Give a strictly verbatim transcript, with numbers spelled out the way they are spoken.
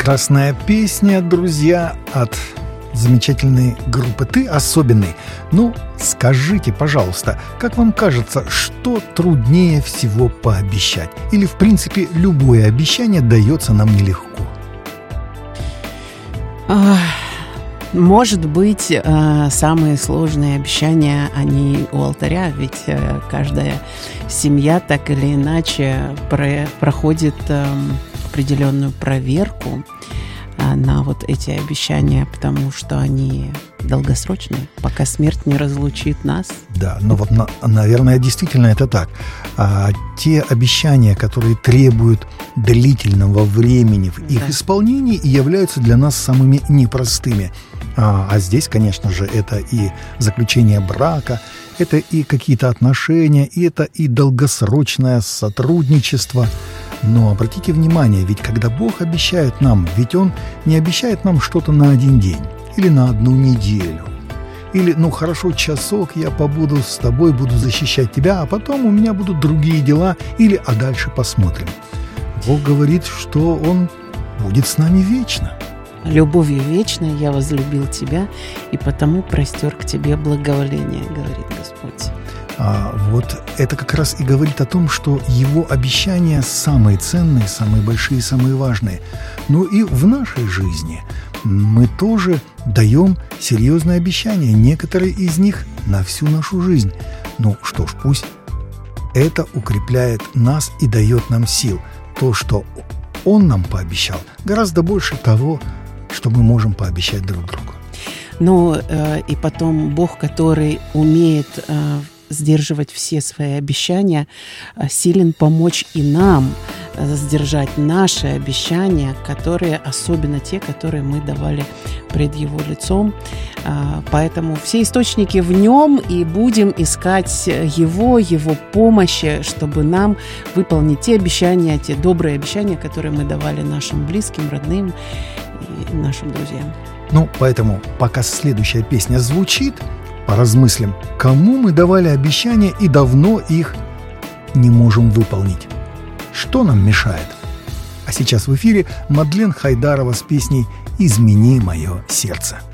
Прекрасная песня, друзья, от замечательной группы «Ты особенный». Ну, скажите, пожалуйста, как вам кажется, что труднее всего пообещать? Или, в принципе, любое обещание дается нам нелегко? Может быть, самые сложные обещания, они у алтаря, ведь каждая семья так или иначе проходит определенную проверку на вот эти обещания, потому что они долгосрочные, пока смерть не разлучит нас. Да, ну вот, наверное, действительно это так. А те обещания, которые требуют длительного времени в их да. исполнении, являются для нас самыми непростыми. А, а здесь, конечно же, это и заключение брака, это и какие-то отношения, и это и долгосрочное сотрудничество. Но обратите внимание, ведь когда Бог обещает нам, ведь Он не обещает нам что-то на один день или на одну неделю. Или, ну хорошо, часок я побуду с тобой, буду защищать тебя, а потом у меня будут другие дела, или а дальше посмотрим. Бог говорит, что Он будет с нами вечно. «Любовью вечной я возлюбил тебя, и потому простер к тебе благоволение», говорит Господь. А вот это как раз и говорит о том, что Его обещания самые ценные, самые большие, самые важные. Но и в нашей жизни мы тоже даем серьезные обещания, некоторые из них на всю нашу жизнь. Ну что ж, пусть это укрепляет нас и дает нам сил. То, что Он нам пообещал, гораздо больше того, что мы можем пообещать друг другу. Ну э, и потом Бог, который умеет э, сдерживать все свои обещания, силен помочь и нам сдержать наши обещания, которые, особенно те, которые мы давали пред Его лицом. Поэтому все источники в Нем, и будем искать Его, Его помощи, чтобы нам выполнить те обещания, те добрые обещания, которые мы давали нашим близким, родным и нашим друзьям. Ну, поэтому, пока следующая песня звучит, поразмыслим, кому мы давали обещания и давно их не можем выполнить. Что нам мешает? А сейчас в эфире Мадлен Хайдарова с песней «Измени мое сердце».